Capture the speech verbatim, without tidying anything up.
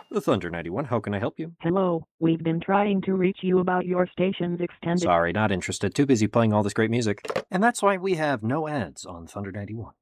The Thunder ninety-one, how can I help you? Hello, we've been trying to reach you about your station's extended. Sorry, not interested. Too busy playing all this great music. And that's why we have no ads on Thunder ninety-one.